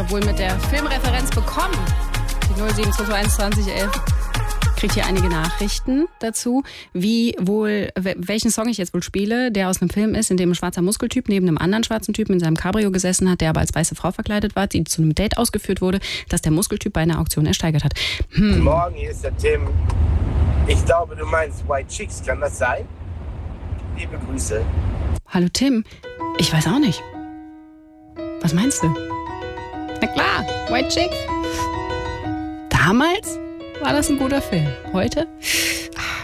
wohl mit der Filmreferenz bekommen? Die 0722111 kriegt hier einige Nachrichten dazu, welchen Song ich jetzt wohl spiele, der aus einem Film ist, in dem ein schwarzer Muskeltyp neben einem anderen schwarzen Typen in seinem Cabrio gesessen hat, der aber als weiße Frau verkleidet war, die zu einem Date ausgeführt wurde, das der Muskeltyp bei einer Auktion ersteigert hat. Guten Morgen, hier ist der Tim. Ich glaube, du meinst White Chicks, kann das sein? Liebe Grüße. Hallo Tim, ich weiß auch nicht. Was meinst du? Na klar, White Chicks. Damals war das ein guter Film. Heute?